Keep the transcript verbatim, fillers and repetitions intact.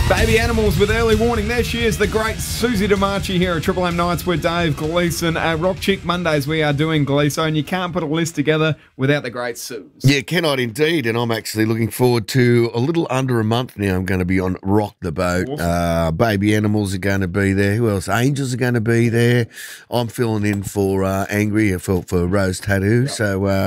Baby Animals with early warning. There she is, the great Susie DeMarchi here at Triple M Nights with Dave Gleeson. At Rock Chick Mondays, we are doing Gleeso, and you can't put a list together without the great Suze. Yeah, cannot indeed. And I'm actually looking forward to a little under a month now. I'm going to be on Rock the Boat. Awesome. Uh, Baby Animals are going to be there. Who else? Angels are going to be there. I'm filling in for uh, Angry, for, for Rose Tattoo. Yep. So, uh,